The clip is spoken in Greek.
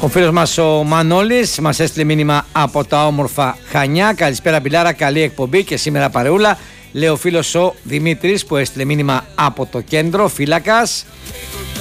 Ο φίλος μας ο Μανώλης μας έστειλε μήνυμα από τα όμορφα Χανιά. Καλησπέρα Μπιλάρα, καλή εκπομπή και σήμερα παρεούλα. Λέει ο φίλος ο Δημήτρης που έστειλε μήνυμα από το κέντρο, φύλακας.